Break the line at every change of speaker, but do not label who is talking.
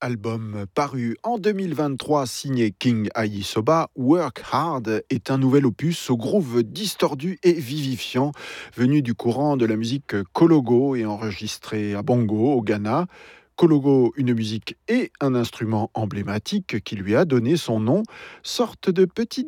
Album paru en 2023 signé King Ayisoba, Work Hard est un nouvel opus au groove distordu et vivifiant, venu du courant de la musique Kologo et enregistré à Bongo au Ghana. Kologo, une musique et un instrument emblématique qui lui a donné son nom, sorte de petit